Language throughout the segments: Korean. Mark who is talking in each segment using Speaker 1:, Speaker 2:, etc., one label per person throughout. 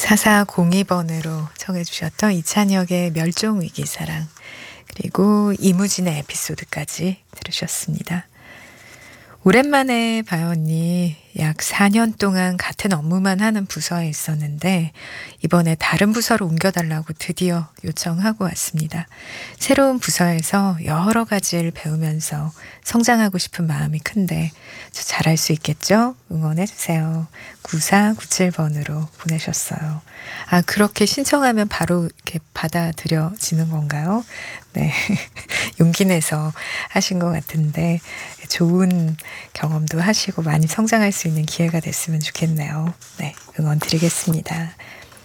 Speaker 1: 4402번으로 청해 주셨던 이찬혁의 멸종위기 사랑, 그리고 이무진의 에피소드까지 들으셨습니다. 오랜만에 봐요 언니. 약 4년 동안 같은 업무만 하는 부서에 있었는데 이번에 다른 부서로 옮겨달라고 드디어 요청하고 왔습니다. 새로운 부서에서 여러 가지를 배우면서 성장하고 싶은 마음이 큰데 저 잘할 수 있겠죠? 응원해주세요. 9497번으로 보내셨어요. 아, 그렇게 신청하면 바로 이렇게 받아들여지는 건가요? 네. 용기 내서 하신 것 같은데 좋은 경험도 하시고 많이 성장할 수 있는 기회가 됐으면 좋겠네요. 네, 응원 드리겠습니다.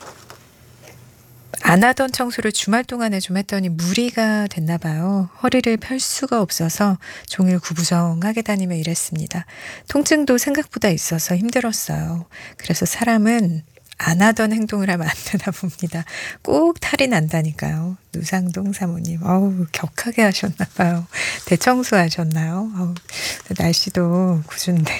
Speaker 1: 안 하던 청소를 주말 동안에 좀 했더니 무리가 됐나 봐요. 허리를 펼 수가 없어서 종일 구부정하게 다니며 일했습니다. 통증도 생각보다 있어서 힘들었어요. 그래서 사람은 안 하던 행동을 하면 안 되나 봅니다. 꼭 탈이 난다니까요. 누상동 사모님. 어우, 격하게 하셨나 봐요. 대청소 하셨나요? 어우, 날씨도 궂은데.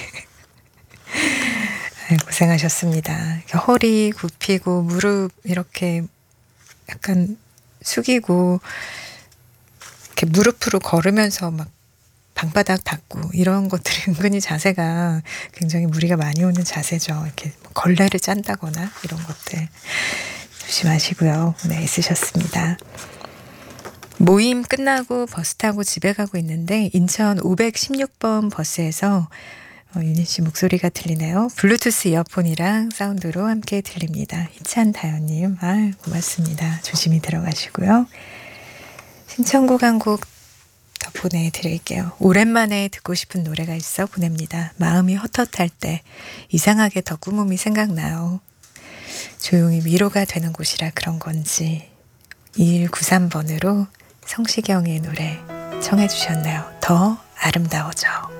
Speaker 1: 고생하셨습니다. 허리 굽히고 무릎 이렇게 약간 숙이고 이렇게 무릎으로 걸으면서 막 방바닥 닦고 이런 것들이 은근히 자세가 굉장히 무리가 많이 오는 자세죠. 이렇게 걸레를 짠다거나 이런 것들 조심하시고요. 네, 있으셨습니다. 모임 끝나고 버스 타고 집에 가고 있는데 인천 516번 버스에서 유닛 씨 목소리가 들리네요. 블루투스 이어폰이랑 사운드로 함께 들립니다. 희찬 다연님, 고맙습니다. 조심히 들어가시고요. 신청곡 한 곡 더 보내드릴게요. 오랜만에 듣고 싶은 노래가 있어 보냅니다. 마음이 헛헛할 때 이상하게 더 꾸밈이 생각나요. 조용히 위로가 되는 곳이라 그런 건지 2193번으로 성시경의 노래 청해 주셨네요. 더 아름다워져.